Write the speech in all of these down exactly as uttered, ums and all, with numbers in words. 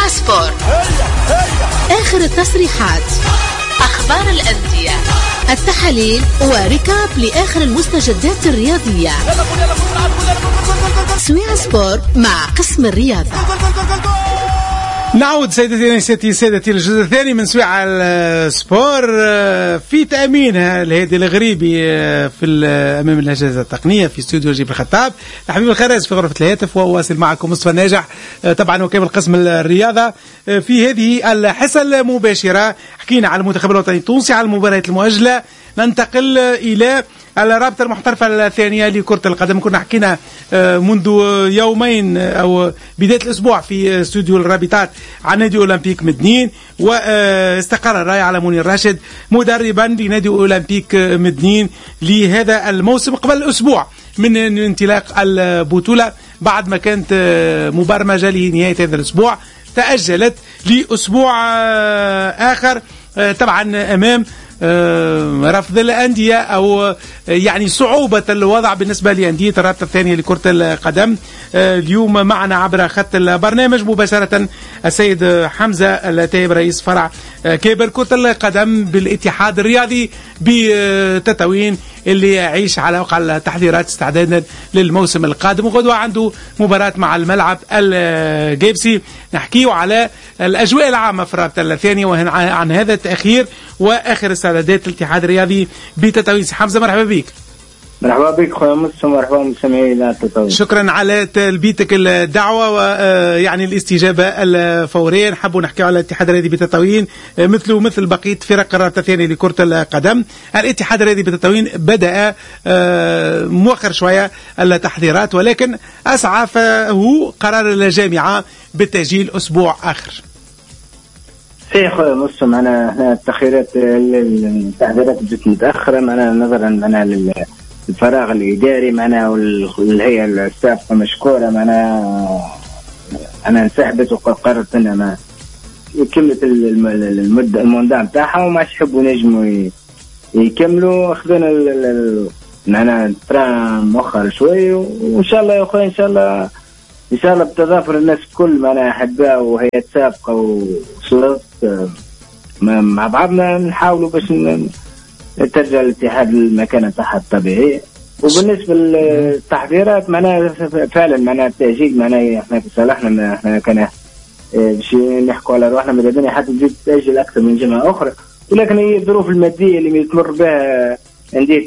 سويعة سبور. آخر التصريحات، أخبار الأندية، التحاليل وركاب لآخر المستجدات الرياضية. سويعة سبور مع قسم الرياضة. نعود سيدتي نسيتي سيدتي الجزء الثاني من سويعة السبور في تأمين الهادي الغريبي في أمام الأجهزة التقنية في استوديو جيب الخطاب. حبيب الخراز في غرفة الهاتف وواصل معكم مصطفى ناجح طبعا وكامل قسم الرياضة. في هذه الحصة المباشرة حكينا على المنتخب الوطني التونسي على المباريات المؤجلة. ننتقل إلى الرابطة المحترفة الثانية لكرة القدم. كنا حكينا منذ يومين أو بداية الأسبوع في استوديو الرابطات عن نادي أولمبيك مدنين، واستقر الرأي على منير راشد مدربا لنادي أولمبيك مدنين لهذا الموسم قبل أسبوع من انطلاق البطولة، بعد ما كانت مبرمجة لنهاية هذا الأسبوع تأجلت لأسبوع آخر طبعا أمام رفض الأندية أو يعني صعوبة الوضع بالنسبة لأندية الرابطة الثانية لكرة القدم. اليوم معنا عبر خط البرنامج مباشرة السيد حمزة التايب رئيس فرع كبر كرة القدم بالاتحاد الرياضي بتطاوين اللي يعيش على وقع التحضيرات استعدادا للموسم القادم، وغدوة عنده مباراة مع الملعب الجيبسي. نحكيه على الأجواء العامة في الرابطة الثانية وعن هذا التأخير وآخر استعدادات الاتحاد الرياضي بتطاوين. حمزة مرحبا بك. مرحبا بك خويا مصطفى، مرحبا مستمعينا التطاوين. شكرا على تلبيتك الدعوة ويعني الاستجابة الفورية. نحب نحكي على الاتحاد الرياضي بتطاوين مثله مثل بقية فرق الرابطة الثانية لكرة القدم. الاتحاد الرياضي بتطاوين بدأ مؤخر شوية التحضيرات، ولكن أسعفه قرار الجامعة بالتأجيل أسبوع آخر. صحيح خويا مصطفى، معنا هنا التأخيرات التحضيرات بدات متأخرة معنا نظرا معنا الفراغ الإداري معنا والهيئة السابقة مشكورة معنا أنا انسحبت وقررت أنها ما كملت المدة الموندع نتاعها وما عادش يحبوا نجموا يكملوا. أخذنا معنا ترى مؤخر شوي، وإن شاء الله يا أخوي إن شاء الله إن شاء الله بتظافر الناس كل معنا أحباء وهيئات سابقة وصورات مع بعضنا نحاولوا باش ترجع الاتحاد المكانة تاعها الطبيعي. وبالنسبة للتحضيرات معنا فعلا معنا التأجيل معنا احنا في صالحنا، احنا كان باش نحكوا على روحنا ماذا بينا حتى تزيد تأجل أكثر من جمعة أخرى، ولكن هي الظروف المادية اللي تمر بها أندية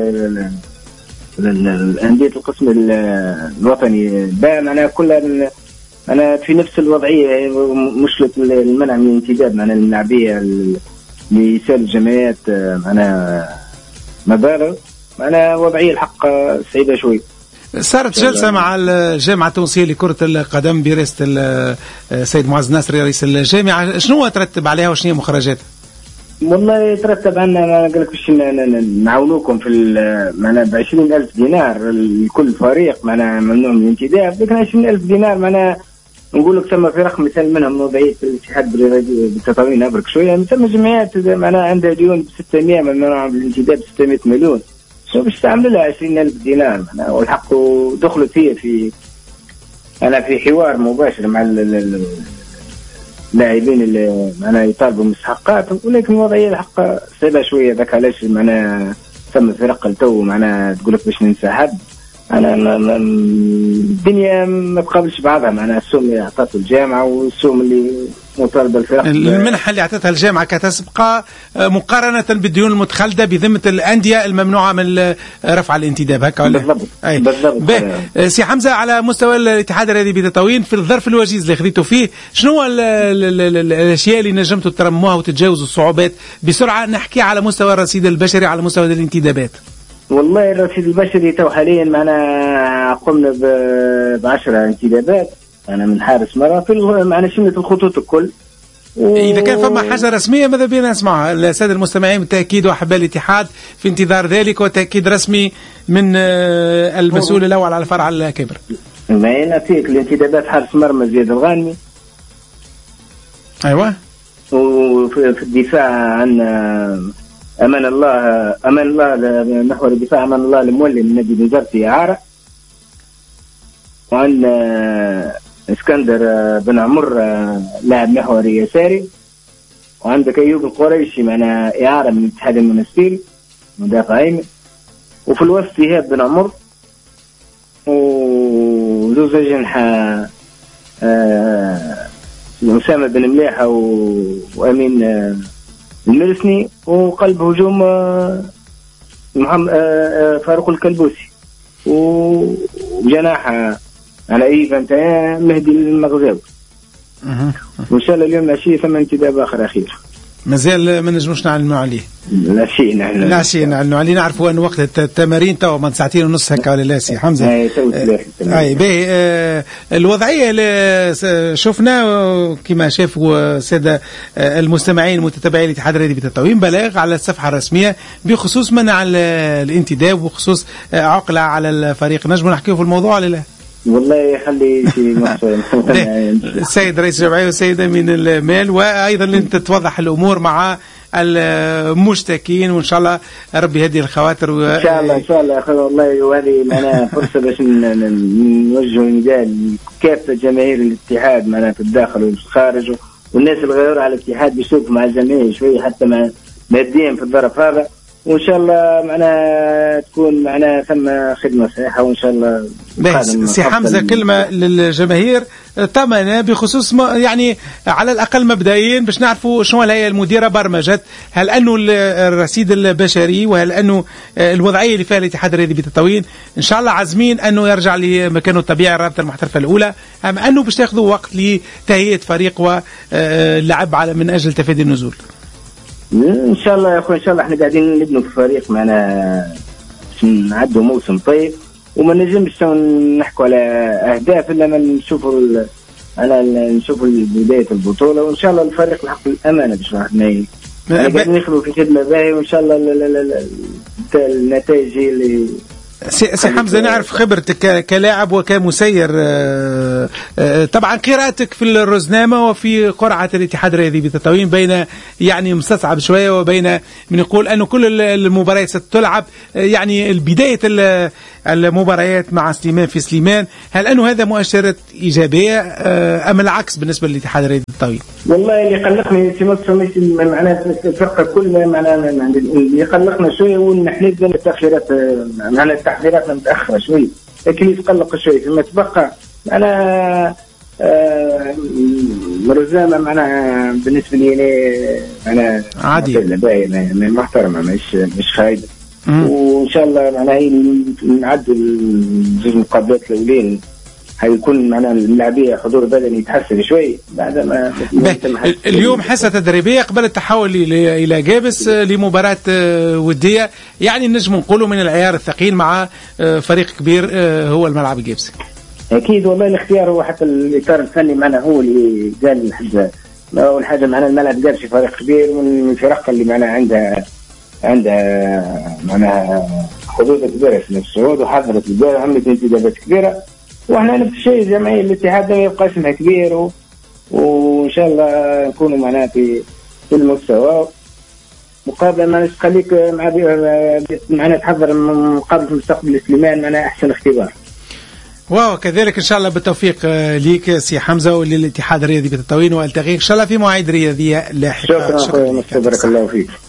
الأندية القسم الوطني بقى معنا كلها أنا في نفس الوضعية، مشكلة المنع من الانتداب معنا اللاعبية اللي يسال الجمعيات معنا مبالغ معنا وضعية الحق صعيبة شوي. صارت جلسة مع الجامعة التونسية لكرة القدم برئاسة السيد معز ناصر رئيس الجامعة، شنو ترتب عليها وشنو هي مخرجاتها؟ والله يترتب عنا أنا قال لك باش نعاونوكم في معنا بعشرين ألف دينار لكل فريق معنا ممنوع من الانتداب، لكن عشرين ألف دينار معنا نقول لك ثم في رقم مثال منهم وضعية الاتحاد بالتطاوين أبرك شوية، ثم جمعيات معنا عندها ديون ب ستمائة ممنوع من الانتداب ستمائة مليون، شو باش تعمل لها عشرين ألف دينار معنا. والحق دخلت هي في أنا في حوار مباشر مع اللاعبين اللي معنا يطالبوا مستحقات، ولكن الوضعية الحق صعبة شوية. ذاك علاش معنا ثم فرق التو معنا تقول لك باش ننسحب. أنا الدنيا ما تقابلش بعضها معنا السوم اللي أعطته الجامعة والسوم اللي مطالبة الفرق. المنحة اللي أعطتها الجامعة كتسبق مقارنة بالديون المتخلدة بذمة الأندية الممنوعة من رفع الانتداب هكا ولا؟ بالضبط. بالضبط. سي حمزة، على مستوى الاتحاد الرياضي بتطاوين في الظرف الوجيز اللي خذيتوا فيه، شنو الأشياء اللي نجمتوا ترموها وتتجاوزوا الصعوبات بسرعة؟ نحكي على مستوى الرصيد البشري، على مستوى الانتدابات. والله الرصيد البشري تو حاليا معنا قمنا بعشرة انتدابات أنا من حارس مرة في معنا شملة الخطوط الكل. و... إذا كان فما حاجة رسمية ماذا بينا نسمعها السادة المستمعين بالتأكيد، وأحباء الاتحاد في انتظار ذلك وتأكيد رسمي من المسؤول هو. الأول على فرع الكبر. ما نعطيك الانتدابات حارس مرمى زياد الغانمي. أيوة. وفي الدفاع عندنا أمان الله أمان الله محور الدفاع أمان الله المولي من نادي نزرتي إعارة. وعندنا اسكندر بن عمر لاعب محوري يساري، وعندك ايوب القريشي معنا اعاره من الاتحاد المنستيري مدافع ايمن، وفي الوسط ايهاب بن عمر، وزوز جنحة أسامة بن مليحة وأمين المرسني، وقلب هجوم محمد فاروق الكلبوسي، وجناح على إيفان مهدي المغزاوي. وإن شاء الله اليوم عشية ثم انتداب آخر أخير. مازال ما نجموش نعلنوا عليه. لا شيء نحن لا شيء نعلنوا عليه، نعرفوا أن وقت التمارين توا من ساعتين ونص هكا ولا لا سي حمزة؟ أي أي باهي. آه الوضعية اللي شفنا كما شافوا السادة المستمعين المتتبعين لاتحاد الرياضي بالتطوين بلاغ على الصفحة الرسمية بخصوص منع الانتداب وخصوص عقلة على الفريق. نجم نحكيه في الموضوع ولا لا؟ والله يخلي شيء السيد رئيس الجمعية والسيد أمين المال، وأيضا أنت توضح الأمور مع المشتكين، وإن شاء الله ربي يهدي الخواطر و... إن شاء الله إن شاء الله. والله وهذه معنا فرصة باش نوجه نداء لكافة جماهير الاتحاد معنا في الداخل والخارج، والناس الغيور على الاتحاد بيشوفوا مع الجماهير شوية حتى مع ماديا في الظرف هذا، وإن شاء الله معنا تكون معنا ثم خدمة صحيحة، وإن شاء الله. سي حمزة كلمة للجماهير طمنا بخصوص يعني على الأقل مبدئيا باش نعرفوا شنو هي المديرة برمجت، هل أنه الرصيد البشري وهل أنه الوضعية اللي فيها الاتحاد الرياضي بالتطوين إن شاء الله عازمين أنه يرجع لمكانه الطبيعي الرابطة المحترفة الأولى، أم أنه باش تاخذوا وقت لتهيئة فريق واللعب على من أجل تفادي النزول؟ ان شاء الله يا اخوي، ان شاء الله احنا قاعدين نبنوا في فريق معنا نعدوا موسم طيب، وما نجمش نحكوا على اهداف الا ما نشوفوا على نشوفوا بدايه البطوله، وان شاء الله الفريق الحق الامانه باش راح قاعدين نخدموا في خدمه باهيه، وان شاء الله النتائج اللي سي حمزة نعرف خبرتك كلاعب وكمسير، طبعا قراءتك في الرزنامة وفي قرعة الاتحاد الرياضي بالتطوين بين يعني مستصعب شوية وبين من يقول أنه كل المباريات ستلعب، يعني بداية المباريات مع سليمان في سليمان، هل أنه هذا مؤشرات إيجابية أم العكس بالنسبة للاتحاد الرياضي بالتطوين؟ والله اللي قلقني في مصر مش معناها الفرقة كلها معناها اللي قلقنا شوية ونحن التأخيرات معناها تحضيراتنا متأخرة شوي، لكن يتقلق شوي فيما تبقى معنا مرزامة معنا بالنسبة لي معنا عادي محترمة مش مش خايبة، وإن شاء الله معنا هي نعدوا الجزء مقابلات الأولين هيكون معنا اللاعبية حضور بدني يتحسن شوي بعد ما اليوم حصة تدريبية قبل التحول إلى جابس لمباراة ودية، يعني نجم نقوله من العيار الثقيل مع فريق كبير هو الملعب الجابسي. أكيد والله الاختيار هو حتى الإطار الفني معنا هو اللي قال الحاجة، أول حاجة معنا الملعب الجابسي فريق كبير من الفرق اللي معنا عندها عندها معنا حدود كبيرة في الصعود وحضرت الجارة عملت انتدابات كبيرة، واحنا نفس الشيء جمعية الاتحاد ما يبقى اسمها كبير و... وان شاء الله نكونوا معنا في في المستوى مقابل ما نخليك مع معنا تحضر مقابل في المستقبل سليمان معنا احسن اختبار. وكذلك ان شاء الله بالتوفيق ليك سي حمزة وللاتحاد الرياضي بالتطوين، والتقيك ان شاء الله في مواعيد رياضية لاحقة. شكرا, شكرا, شكرا بارك الله فيك.